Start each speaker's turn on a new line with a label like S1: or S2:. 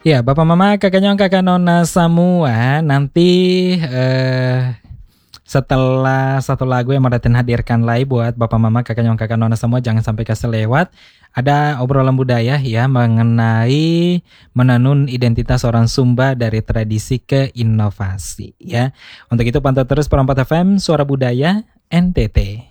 S1: Ya, Bapak Mama, Kakak Nyong, Kakak Nona semua, nanti eh setelah satu lagu yang Meratin hadirkan lagi buat Bapak Mama, Kakak Nyong, Kakak Nona semua, jangan sampai kasih lewat. Ada obrolan budaya ya mengenai menenun identitas orang Sumba dari tradisi ke inovasi ya. Untuk itu pantau terus Perempat FM, Suara Budaya NTT.